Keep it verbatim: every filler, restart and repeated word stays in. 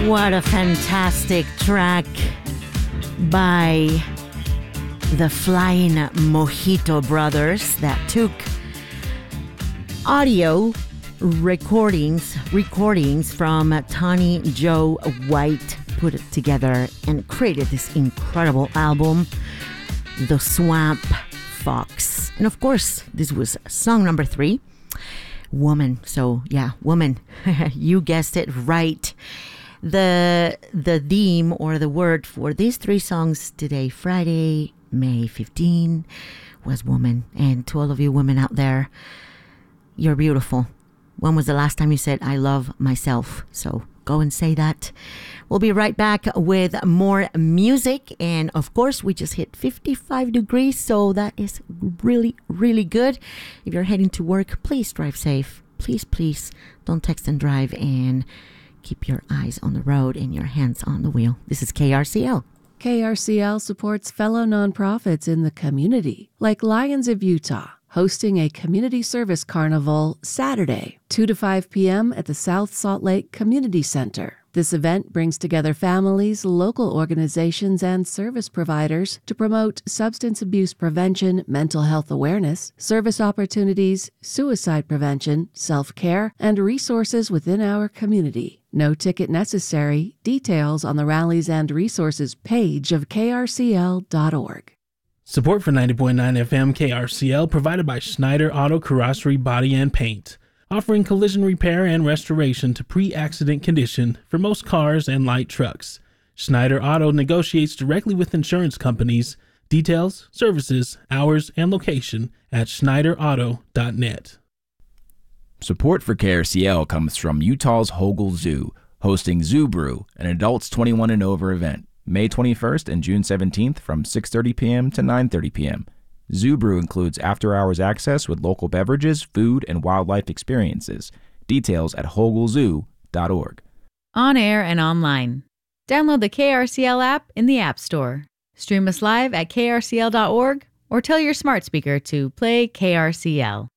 What a fantastic track by the Flying Mojito Brothers that took audio recordings recordings from Tony Joe White, put it together and created this incredible album, The Swamp Fox. And of course, this was song number three, Woman. So yeah, Woman. You guessed it right. The the theme or the word for these three songs today, Friday, May fifteenth, was woman. And to all of you women out there, you're beautiful. When was the last time you said, I love myself? So go and say that. We'll be right back with more music. And of course, we just hit fifty-five degrees. So that is really, really good. If you're heading to work, please drive safe. Please, please don't text and drive, and keep your eyes on the road and your hands on the wheel. This is K R C L. K R C L supports fellow nonprofits in the community, like Lions of Utah, hosting a community service carnival Saturday, two to five p.m. at the South Salt Lake Community Center. This event brings together families, local organizations, and service providers to promote substance abuse prevention, mental health awareness, service opportunities, suicide prevention, self-care, and resources within our community. No ticket necessary. Details on the Rallies and Resources page of K R C L dot org. Support for ninety point nine F M K R C L provided by Schneider Auto Carrossery Body and Paint, offering collision repair and restoration to pre-accident condition for most cars and light trucks. Schneider Auto negotiates directly with insurance companies. Details, services, hours, and location at schneider auto dot net. Support for K R C L comes from Utah's Hogle Zoo, hosting Zoo Brew, an adults twenty-one and over event, May twenty-first and June seventeenth from six thirty p.m. to nine thirty p.m. Zoo Brew includes after-hours access with local beverages, food, and wildlife experiences. Details at hogle zoo dot org. On air and online. Download the K R C L app in the App Store. Stream us live at K R C L dot org or tell your smart speaker to play K R C L.